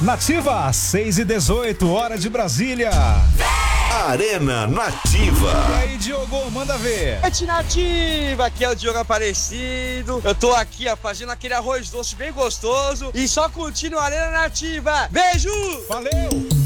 Nativa, 6h18, hora de Brasília. Arena Nativa. E aí, Diogo, manda ver. Noite Nativa, aqui é o Diogo Aparecido. Eu tô aqui, ó, fazendo aquele arroz doce bem gostoso e só curtindo a Arena Nativa. Beijo! Valeu!